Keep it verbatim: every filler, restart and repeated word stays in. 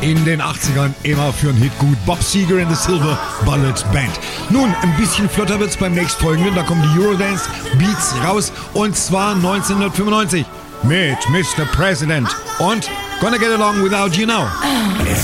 In den achtzigern immer für einen Hit gut. Bob Seger in the Silver Bullet Band. Nun, ein bisschen flotter wird's beim nächstfolgenden. Da kommen die Eurodance Beats raus. Und zwar neunzehnhundertfünfundneunzig mit Mister President und Gonna Get Along Without You Now.